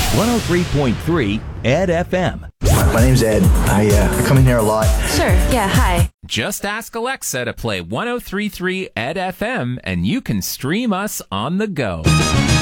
103.3 Ed FM. My name's Ed. I come in here a lot. Sure, yeah, hi. Just ask Alexa to play 103.3 Ed FM and you can stream us on the go.